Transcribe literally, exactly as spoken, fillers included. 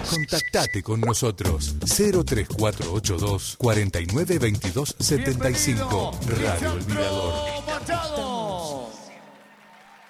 Contactate con nosotros. cero tres cuatro ocho dos, cuatro nueve dos dos siete cinco. Radio Olvidador. Machado.